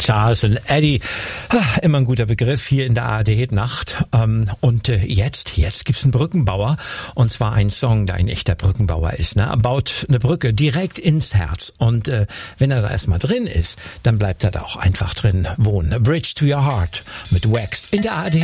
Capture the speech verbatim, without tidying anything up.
Charles und Eddie, immer ein guter Begriff hier in der A R D-Nacht. Und jetzt, jetzt gibt's einen Brückenbauer, und zwar einen Song, der ein echter Brückenbauer ist. Ne? Er baut eine Brücke direkt ins Herz, und äh, wenn er da erstmal drin ist, dann bleibt er da auch einfach drin wohnen. A Bridge to Your Heart mit Wax in der A R D.